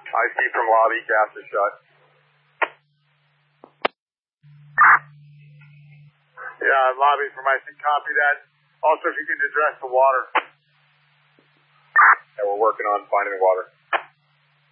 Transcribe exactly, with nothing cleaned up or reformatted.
I C from lobby, gas is shut. Yeah, lobby from I C, copy that. Also, if you can address the water. Yeah, we're working on finding the water.